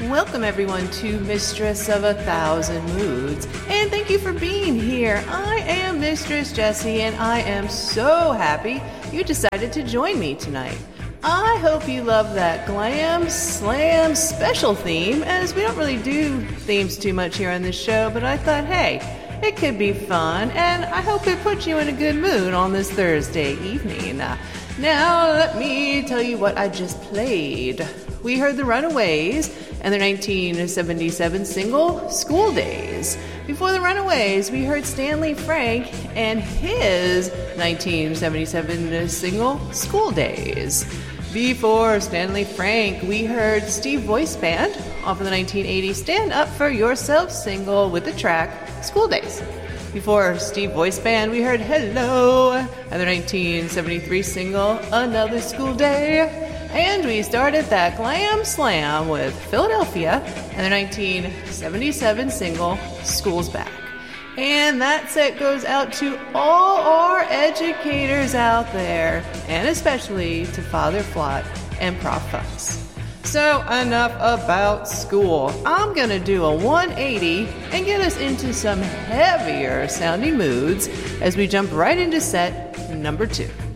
Welcome everyone to Mistress of a Thousand Moods, and thank you for being here. I am Mistress Jessie, and I am so happy you decided to join me tonight. I hope you love that Glam Slam special theme, as we don't really do themes too much here on this show, but I thought, hey, it could be fun, and I hope it puts you in a good mood on this Thursday evening. Now, let me tell you what I just played. We heard the Runaways and their 1977 single, School Days. Before the Runaways, we heard Stanley Frank and his 1977 single, School Days. Before Stanley Frank, we heard Steve Voice Band off of the 1980 Stand Up For Yourself single with the track, School Days. Before Steve Voice Band, we heard Hello and their 1973 single, Another School Day. And we started that Glam Slam with Philadelphia and their 1977 single, School's Back. And that set goes out to all our educators out there, and especially to Father Flott and Prof Fuss. So enough about school. I'm going to do a 180 and get us into some heavier sounding moods as we jump right into set number 2.